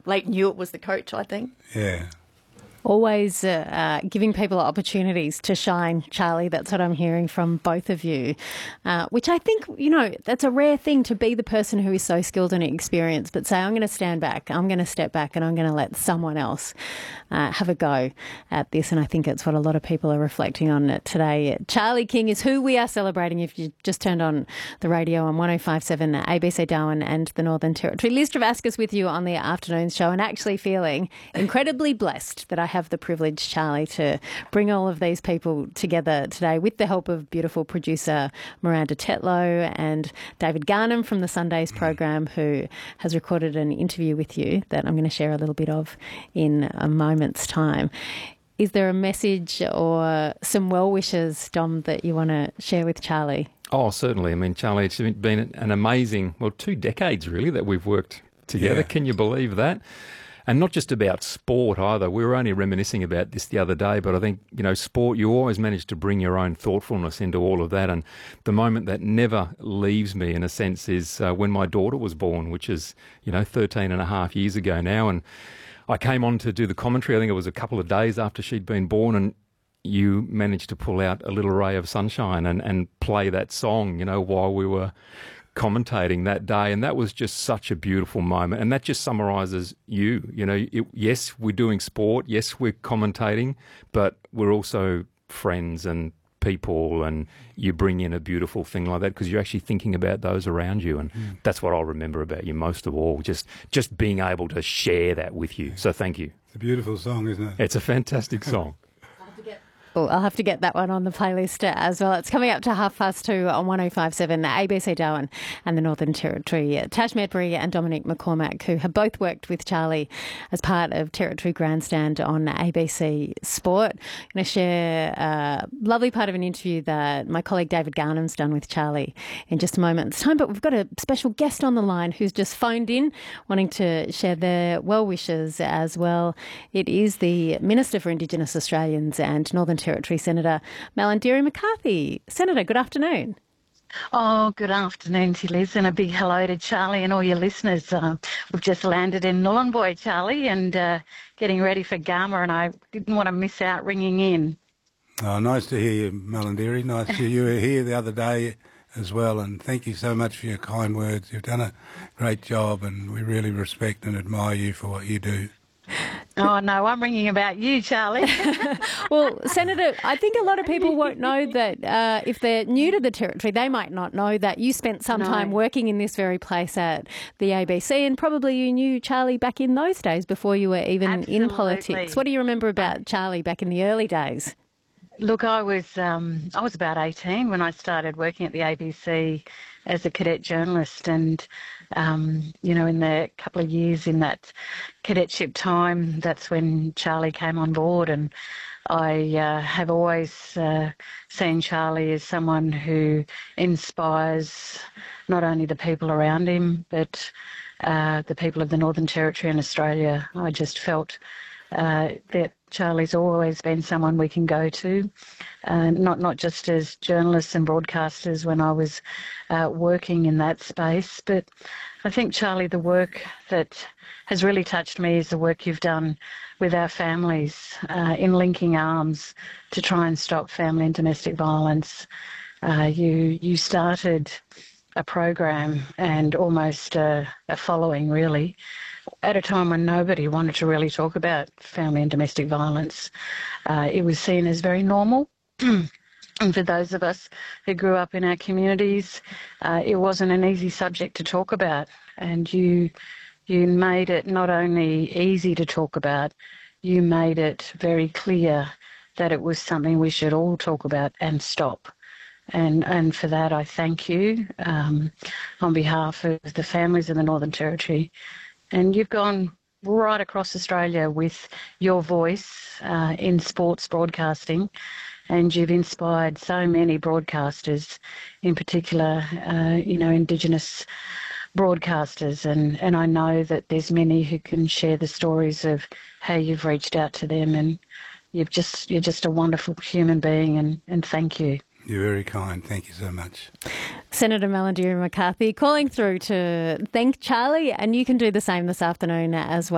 Blake Newitt was the coach, I think. Yeah. Always giving people opportunities to shine, Charlie. That's what I'm hearing from both of you, which I think, that's a rare thing, to be the person who is so skilled and experienced, but say, I'm going to stand back, I'm going to step back, and I'm going to let someone else have a go at this. And I think it's what a lot of people are reflecting on today. Charlie King is who we are celebrating if you just turned on the radio on 105.7 ABC Darwin and the Northern Territory. Liz Travascus with you on the afternoon show, and actually feeling incredibly blessed that I have the privilege, Charlie, to bring all of these people together today with the help of beautiful producer Miranda Tetlow and David Garnham from the Sundays program, who has recorded an interview with you that I'm going to share a little bit of in a moment's time. Is there a message or some well wishes, Dom, that you want to share with Charlie? Oh, certainly. I mean, Charlie, it's been an amazing, 2 decades really that we've worked together. Yeah. Can you believe that? And not just about sport either. We were only reminiscing about this the other day, but I think, sport, you always manage to bring your own thoughtfulness into all of that. And the moment that never leaves me, in a sense, is when my daughter was born, which is, 13 and a half years ago now. And I came on to do the commentary. I think it was a couple of days after she'd been born, and you managed to pull out A Little Ray of Sunshine and play that song, while we were commentating that day. And that was just such a beautiful moment. And that just summarises you. Yes, we're doing sport. Yes, we're commentating, but we're also friends and people, and you bring in a beautiful thing like that because you're actually thinking about those around you. And that's what I'll remember about you most of all, just being able to share that with you. So thank you. It's a beautiful song, isn't it? It's a fantastic song. I'll have to get that one on the playlist as well. It's coming up to 2:30 on 105.7 ABC Darwin and the Northern Territory. Tash Medbury and Dominic McCormack, who have both worked with Charlie as part of Territory Grandstand on ABC Sport. I'm going to share a lovely part of an interview that my colleague David Garnham's done with Charlie in just a moment's time. But we've got a special guest on the line who's just phoned in wanting to share their well wishes as well. It is the Minister for Indigenous Australians and Northern Territory Senator Malarndirri McCarthy. Senator, good afternoon. Oh, good afternoon to you, Liz, and a big hello to Charlie and all your listeners. We've just landed in Nhulunbuy, Charlie, and getting ready for Garma, and I didn't want to miss out ringing in. Oh, nice to hear you, Malarndirri. Nice to hear you were here the other day as well, and thank you so much for your kind words. You've done a great job, and we really respect and admire you for what you do. Oh, no, I'm ringing about you, Charlie. Well, Senator, I think a lot of people won't know that if they're new to the Territory, they might not know that you spent some time working in this very place at the ABC, and probably you knew Charlie back in those days before you were even in politics. What do you remember about Charlie back in the early days? Look, I was about 18 when I started working at the ABC as a cadet journalist, and in the couple of years in that cadetship time, that's when Charlie came on board, and I have always seen Charlie as someone who inspires not only the people around him, but the people of the Northern Territory and Australia. I just felt that Charlie's always been someone we can go to, not just as journalists and broadcasters when I was working in that space, but I think, Charlie, the work that has really touched me is the work you've done with our families in linking arms to try and stop family and domestic violence. You started a program and almost a following, really, at a time when nobody wanted to really talk about family and domestic violence. It was seen as very normal. And for those of us who grew up in our communities, it wasn't an easy subject to talk about. And you made it not only easy to talk about, you made it very clear that it was something we should all talk about and stop. And for that, I thank you on behalf of the families in the Northern Territory. And you've gone right across Australia with your voice in sports broadcasting, and you've inspired so many broadcasters, in particular, Indigenous broadcasters. And I know that there's many who can share the stories of how you've reached out to them, and you're just a wonderful human being, and thank you. You're very kind. Thank you so much. Senator Malarndirri McCarthy calling through to thank Charlie, and you can do the same this afternoon as well.